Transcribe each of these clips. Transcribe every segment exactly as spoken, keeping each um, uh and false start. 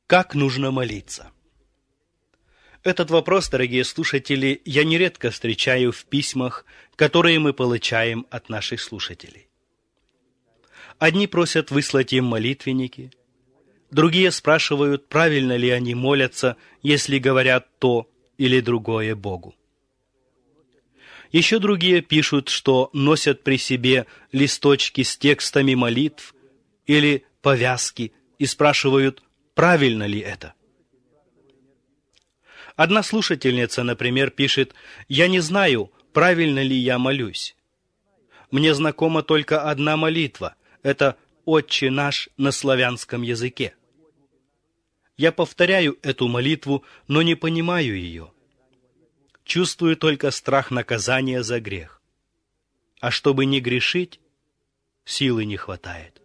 Как нужно молиться? Этот вопрос, дорогие слушатели, я нередко встречаю в письмах, которые мы получаем от наших слушателей. Одни просят выслать им молитвенники, другие спрашивают, правильно ли они молятся, если говорят то или другое Богу. Еще другие пишут, что носят при себе листочки с текстами молитв или повязки и спрашивают, правильно ли это. Одна слушательница, например, пишет: «Я не знаю, правильно ли я молюсь. Мне знакома только одна молитва – это «Отче наш» на славянском языке. Я повторяю эту молитву, но не понимаю ее. Чувствую только страх наказания за грех. А чтобы не грешить, силы не хватает».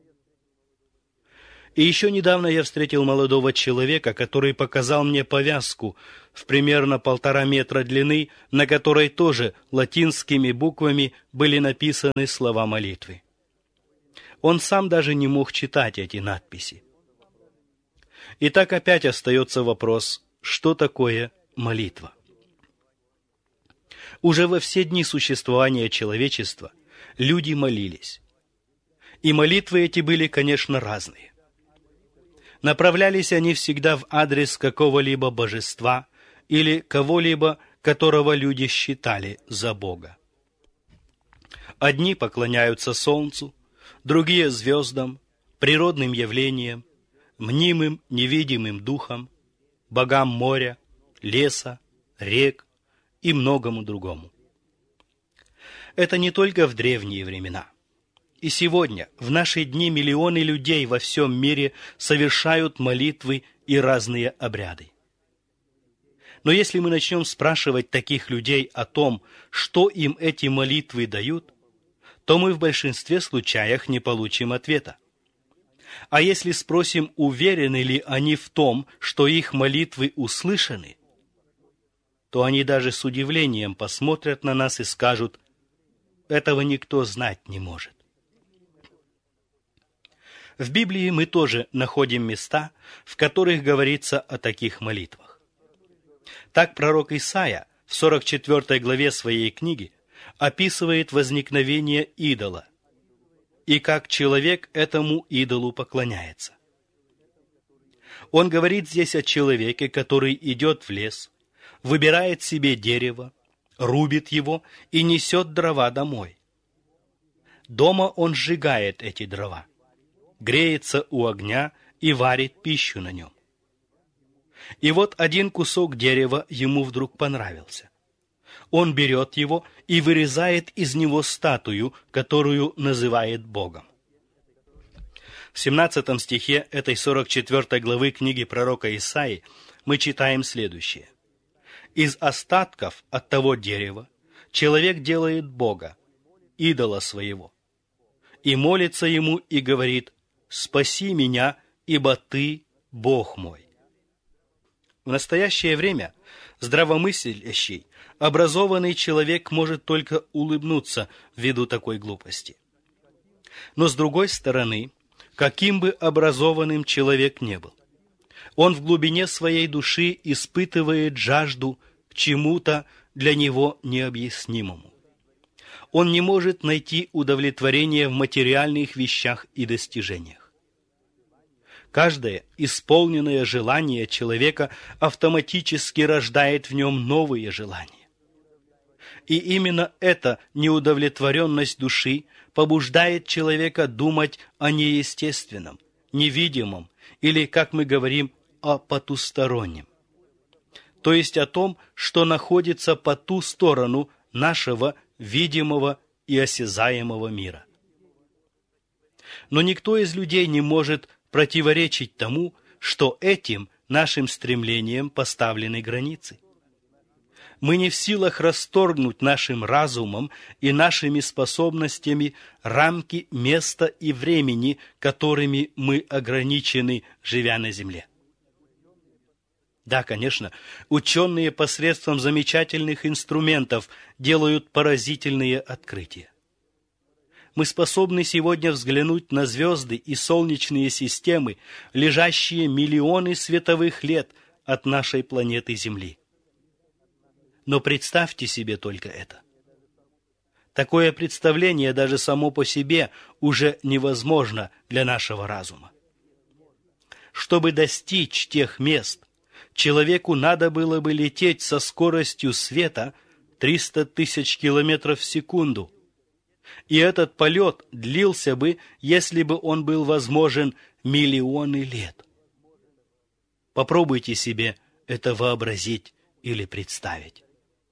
И еще недавно я встретил молодого человека, который показал мне повязку в примерно полтора метра длины, на которой тоже латинскими буквами были написаны слова молитвы. Он сам даже не мог читать эти надписи. Итак, опять остается вопрос, что такое молитва? Уже во все дни существования человечества люди молились. И молитвы эти были, конечно, разные. Направлялись они всегда в адрес какого-либо божества или кого-либо, которого люди считали за Бога. Одни поклоняются солнцу, другие звездам, природным явлениям, мнимым невидимым духам, богам моря, леса, рек и многому другому. Это не только в древние времена. И сегодня, в наши дни, миллионы людей во всем мире совершают молитвы и разные обряды. Но если мы начнем спрашивать таких людей о том, что им эти молитвы дают, то мы в большинстве случаев не получим ответа. А если спросим, уверены ли они в том, что их молитвы услышаны, то они даже с удивлением посмотрят на нас и скажут: этого никто знать не может. В Библии мы тоже находим места, в которых говорится о таких молитвах. Так пророк Исаия в сорок четвёртой главе своей книги описывает возникновение идола и как человек этому идолу поклоняется. Он говорит здесь о человеке, который идет в лес, выбирает себе дерево, рубит его и несет дрова домой. Дома он сжигает эти дрова, греется у огня и варит пищу на нем. И вот один кусок дерева ему вдруг понравился. Он берет его и вырезает из него статую, которую называет Богом. В семнадцатом стихе этой сорок четвёртой главы книги пророка Исаии мы читаем следующее: «Из остатков от того дерева человек делает Бога, идола своего, и молится ему и говорит: спаси меня, ибо ты Бог мой». В настоящее время здравомыслящий, образованный человек может только улыбнуться ввиду такой глупости. Но с другой стороны, каким бы образованным человек не был, он в глубине своей души испытывает жажду к чему-то для него необъяснимому. Он не может найти удовлетворение в материальных вещах и достижениях. Каждое исполненное желание человека автоматически рождает в нем новые желания. И именно эта неудовлетворенность души побуждает человека думать о неестественном, невидимом или, как мы говорим, о потустороннем. То есть о том, что находится по ту сторону нашего видимого и осязаемого мира. Но никто из людей не может противоречить тому, что этим нашим стремлением поставлены границы. Мы не в силах расторгнуть нашим разумом и нашими способностями рамки места и времени, которыми мы ограничены, живя на земле. Да, конечно, ученые посредством замечательных инструментов делают поразительные открытия. Мы способны сегодня взглянуть на звезды и солнечные системы, лежащие миллионы световых лет от нашей планеты Земли. Но представьте себе только это. Такое представление даже само по себе уже невозможно для нашего разума. Чтобы достичь тех мест, человеку надо было бы лететь со скоростью света триста тысяч километров в секунду. И этот полет длился бы, если бы он был возможен, миллионы лет. Попробуйте себе это вообразить или представить.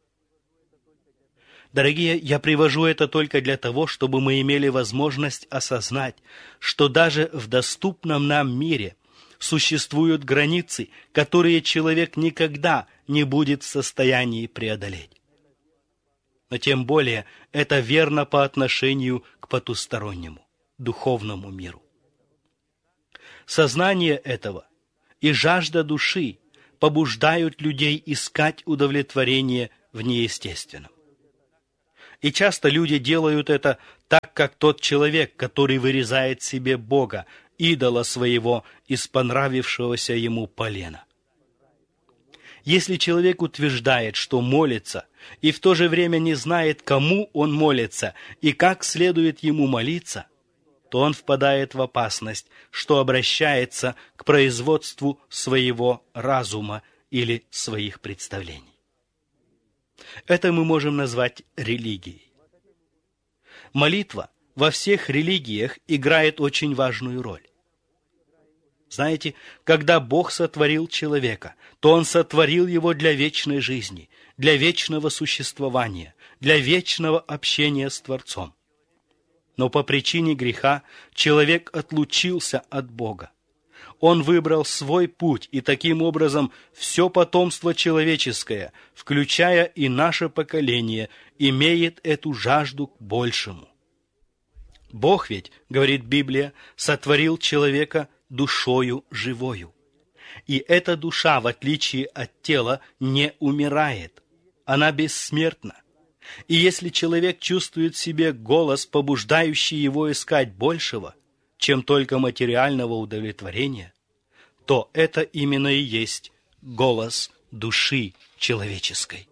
Дорогие, я привожу это только для того, чтобы мы имели возможность осознать, что даже в доступном нам мире существуют границы, которые человек никогда не будет в состоянии преодолеть. Но тем более это верно по отношению к потустороннему, духовному миру. Сознание этого и жажда души побуждают людей искать удовлетворение в неестественном. И часто люди делают это так, как тот человек, который вырезает себе Бога, идола своего из понравившегося ему полена. Если человек утверждает, что молится, и в то же время не знает, кому он молится и как следует ему молиться, то он впадает в опасность, что обращается к производству своего разума или своих представлений. Это мы можем назвать религией. Молитва во всех религиях играет очень важную роль. Знаете, когда Бог сотворил человека, то Он сотворил его для вечной жизни, для вечного существования, для вечного общения с Творцом. Но по причине греха человек отлучился от Бога. Он выбрал свой путь, и таким образом все потомство человеческое, включая и наше поколение, имеет эту жажду к большему. Бог ведь, говорит Библия, сотворил человека душою живою. И эта душа, в отличие от тела, не умирает. Она бессмертна. И если человек чувствует в себе голос, побуждающий его искать большего, чем только материального удовлетворения, то это именно и есть голос души человеческой.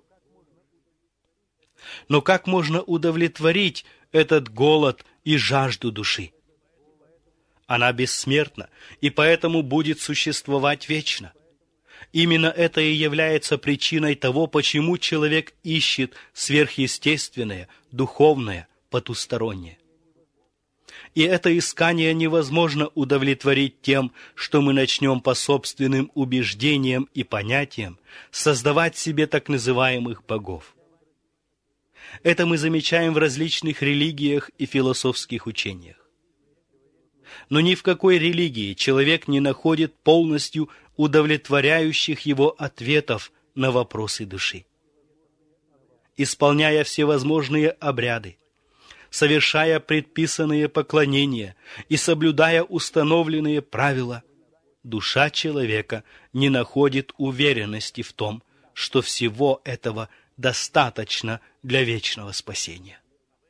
Но как можно удовлетворить этот голод и жажду души? Она бессмертна и поэтому будет существовать вечно. Именно это и является причиной того, почему человек ищет сверхъестественное, духовное, потустороннее. И это искание невозможно удовлетворить тем, что мы начнем по собственным убеждениям и понятиям создавать себе так называемых богов. Это мы замечаем в различных религиях и философских учениях. Но ни в какой религии человек не находит полностью удовлетворяющих его ответов на вопросы души. Исполняя всевозможные обряды, совершая предписанные поклонения и соблюдая установленные правила, душа человека не находит уверенности в том, что всего этого достаточно для вечного спасения.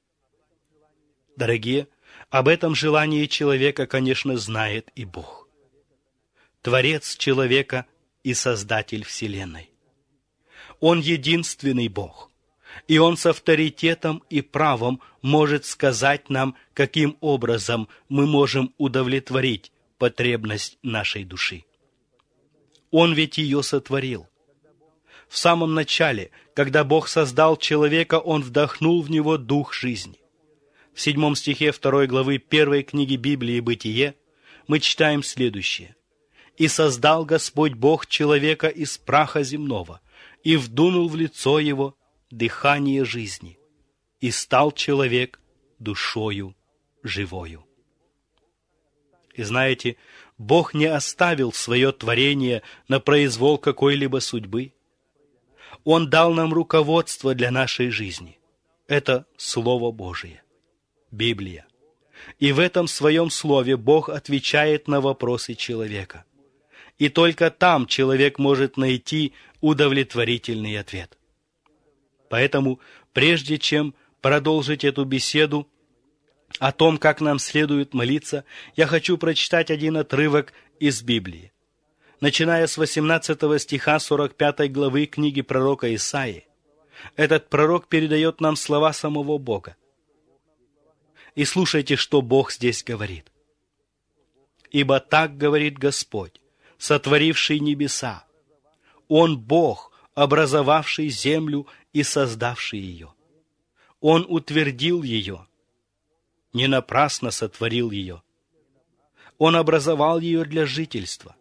Дорогие, об этом желании человека, конечно, знает и Бог. Творец человека и Создатель Вселенной. Он единственный Бог, и Он с авторитетом и правом может сказать нам, каким образом мы можем удовлетворить потребность нашей души. Он ведь ее сотворил. В самом начале, когда Бог создал человека, Он вдохнул в него дух жизни. В седьмом стихе второй главы первой книги Библии «Бытие» мы читаем следующее. «И создал Господь Бог человека из праха земного, и вдунул в лицо его дыхание жизни, и стал человек душою живою». И знаете, Бог не оставил свое творение на произвол какой-либо судьбы. Он дал нам руководство для нашей жизни. Это Слово Божие, Библия. И в этом своем слове Бог отвечает на вопросы человека. И только там человек может найти удовлетворительный ответ. Поэтому, прежде чем продолжить эту беседу, О том, как нам следует молиться, я хочу прочитать один отрывок из Библии. Начиная с восемнадцатого стиха сорок пятой главы книги пророка Исаии, этот пророк передает нам слова самого Бога. И слушайте, что Бог здесь говорит. «Ибо так говорит Господь, сотворивший небеса. Он Бог, образовавший землю и создавший ее. Он утвердил ее, не напрасно сотворил ее. Он образовал ее для жительства.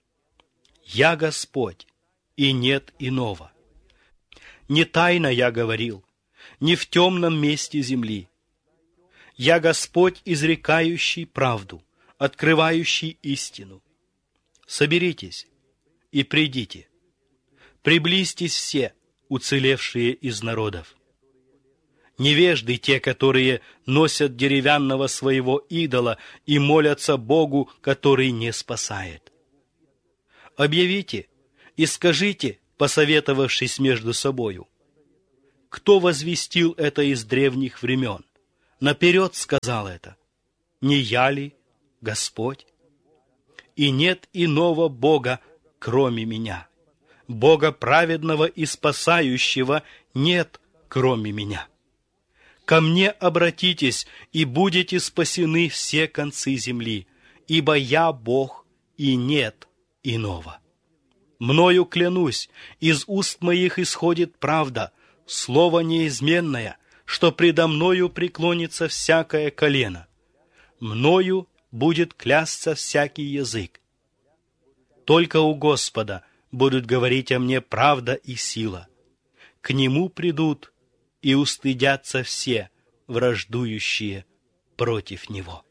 Я Господь, и нет иного. Не тайно я говорил, не в темном месте земли. Я Господь, изрекающий правду, открывающий истину. Соберитесь и придите. Приблизьтесь все, уцелевшие из народов. Невежды те, которые носят деревянного своего идола и молятся Богу, который не спасает. Объявите и скажите, посоветовавшись между собою, кто возвестил это из древних времен? Наперед сказал это. Не я ли, Господь? И нет иного Бога, кроме меня. Бога праведного и спасающего нет, кроме меня. Ко мне обратитесь, и будете спасены все концы земли, ибо я Бог, и нет иного. Мною клянусь, из уст моих исходит правда, слово неизменное, что предо мною преклонится всякое колено. Мною будет клясться всякий язык. Только у Господа будут говорить о мне правда и сила. К Нему придут и устыдятся все, враждующие против Него».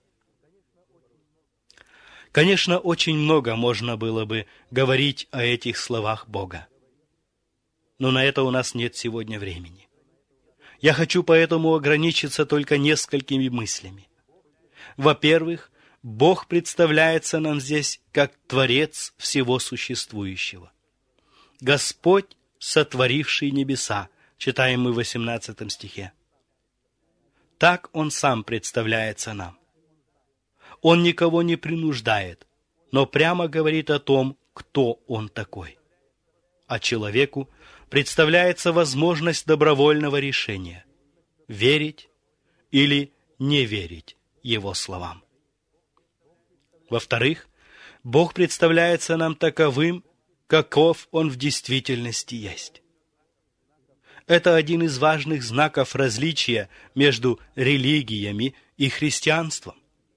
Конечно, очень много можно было бы говорить о этих словах Бога. Но на это у нас нет сегодня времени. Я хочу поэтому ограничиться только несколькими мыслями. Во-первых, Бог представляется нам здесь как Творец всего существующего. Господь, сотворивший небеса, читаем мы в восемнадцатом стихе. Так Он Сам представляется нам. Он никого не принуждает, но прямо говорит о том, кто Он такой. А человеку представляется возможность добровольного решения – верить или не верить Его словам. Во-вторых, Бог представляется нам таковым, каков Он в действительности есть. Это один из важных знаков различия между религиями и христианством.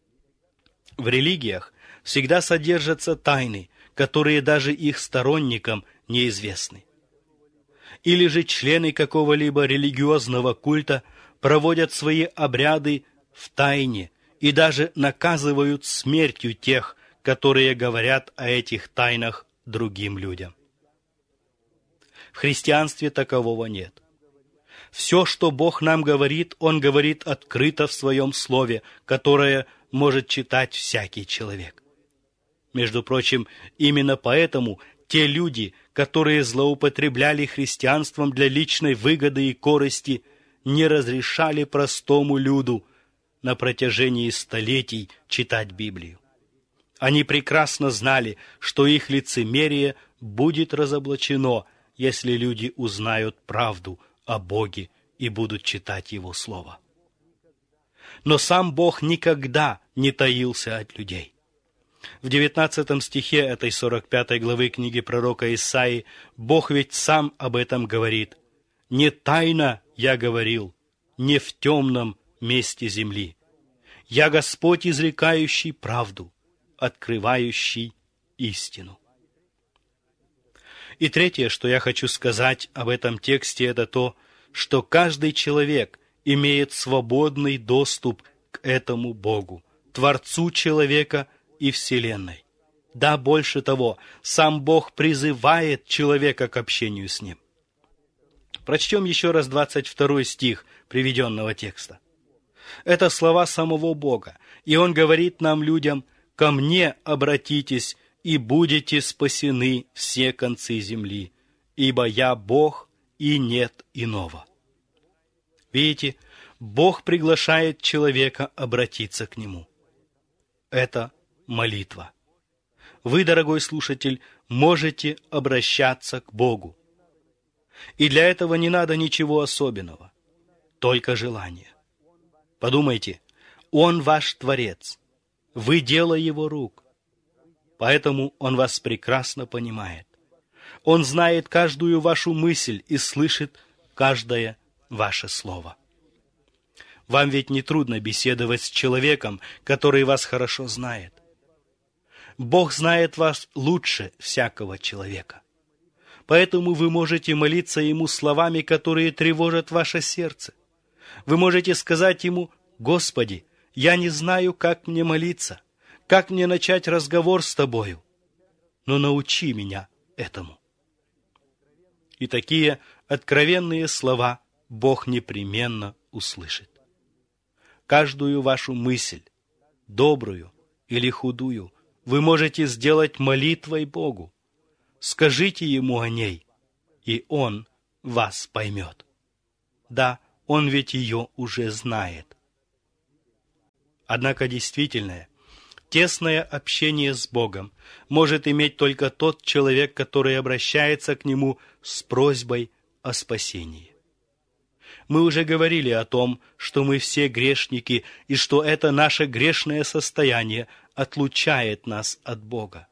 В религиях всегда содержатся тайны, которые даже их сторонникам неизвестны. Или же члены какого-либо религиозного культа проводят свои обряды в тайне и даже наказывают смертью тех, которые говорят о этих тайнах другим людям. В христианстве такового нет. Все, что Бог нам говорит, Он говорит открыто в Своем Слове, которое может читать всякий человек. Между прочим, именно поэтому те люди, которые злоупотребляли христианством для личной выгоды и корысти, не разрешали простому люду на протяжении столетий читать Библию. Они прекрасно знали, что их лицемерие будет разоблачено, если люди узнают правду о Боге и будут читать Его Слово. Но сам Бог никогда не таился от людей. В девятнадцатом стихе этой сорок пятой главы книги пророка Исаии Бог ведь сам об этом говорит. «Не тайно я говорил, не в темном месте земли. Я Господь, изрекающий правду, открывающий истину». И третье, что я хочу сказать об этом тексте, это то, что каждый человек имеет свободный доступ к этому Богу, Творцу человека и Вселенной. Да, больше того, сам Бог призывает человека к общению с Ним. Прочтем еще раз двадцать второй стих приведенного текста. Это слова самого Бога, и Он говорит нам, людям: «Ко мне обратитесь, и будете спасены все концы земли, ибо я Бог, и нет иного». Видите, Бог приглашает человека обратиться к Нему. Это молитва. Вы, дорогой слушатель, можете обращаться к Богу. И для этого не надо ничего особенного, только желание. Подумайте, Он ваш Творец, вы дело Его рук, поэтому Он вас прекрасно понимает. Он знает каждую вашу мысль и слышит каждое ваше слово. Вам ведь не трудно беседовать с человеком, который вас хорошо знает. Бог знает вас лучше всякого человека. Поэтому вы можете молиться Ему словами, которые тревожат ваше сердце. Вы можете сказать Ему: «Господи, я не знаю, как мне молиться, как мне начать разговор с Тобою, но научи меня этому». И такие откровенные слова Бог непременно услышит. Каждую вашу мысль, добрую или худую, вы можете сделать молитвой Богу. Скажите Ему о ней, и Он вас поймет. Да, Он ведь ее уже знает. Однако действительное, тесное общение с Богом может иметь только тот человек, который обращается к Нему с просьбой о спасении. Мы уже говорили о том, что мы все грешники, и что это наше грешное состояние отлучает нас от Бога.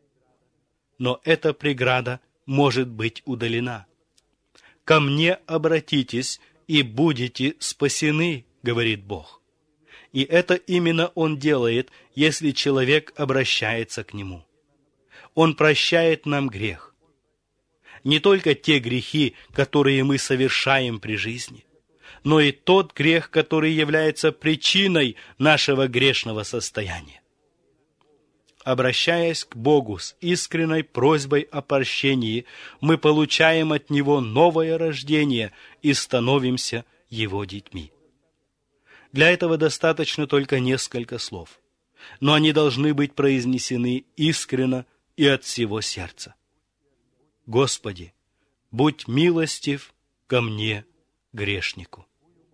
Но эта преграда может быть удалена. «Ко мне обратитесь, и будете спасены», — говорит Бог. И это именно Он делает, если человек обращается к Нему. Он прощает нам грех. Не только те грехи, которые мы совершаем при жизни, но и тот грех, который является причиной нашего грешного состояния. Обращаясь к Богу с искренней просьбой о прощении, мы получаем от Него новое рождение и становимся Его детьми. Для этого достаточно только несколько слов, но они должны быть произнесены искренно и от всего сердца. «Господи, будь милостив ко мне, грешнику».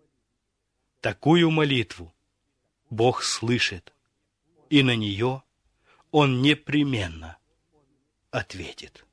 Такую молитву Бог слышит, и на нее Он непременно ответит.